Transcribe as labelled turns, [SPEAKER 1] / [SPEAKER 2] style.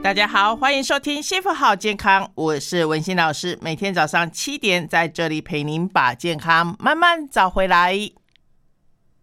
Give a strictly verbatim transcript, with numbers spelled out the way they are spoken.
[SPEAKER 1] 大家好，欢迎收听幸福好健康，我是文心老师，每天早上七点在这里陪您把健康慢慢找回来。